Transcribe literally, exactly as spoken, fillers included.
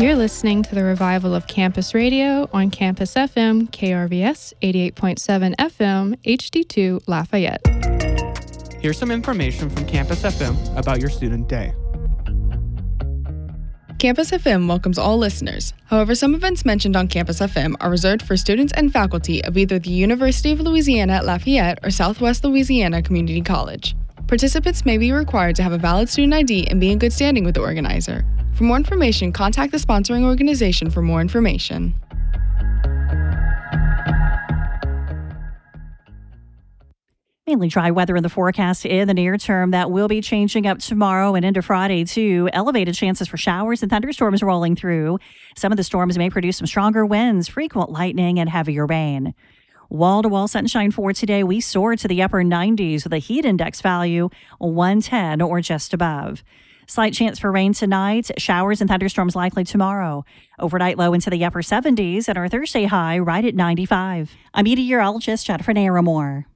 You're listening to the revival of Campus Radio on Campus F M, K R V S eighty-eight point seven F M, H D two Lafayette. Here's some information from Campus F M about your student day. Campus F M welcomes all listeners. However, some events mentioned on Campus F M are reserved for students and faculty of either the University of Louisiana at Lafayette or Southwest Louisiana Community College. Participants may be required to have a valid student I D and be in good standing with the organizer. For more information, contact the sponsoring organization for more information. Mainly dry weather in the forecast in the near term. That will be changing up tomorrow and into Friday, too. Elevated chances for showers and thunderstorms rolling through. Some of the storms may produce some stronger winds, frequent lightning, and heavier rain. Wall-to-wall sunshine for today. We soar to the upper nineties with a heat index value one ten or just above. Slight chance for rain tonight. Showers and thunderstorms likely tomorrow. Overnight low into the upper seventies and our Thursday high right at ninety-five. I'm meteorologist Jennifer Naramore.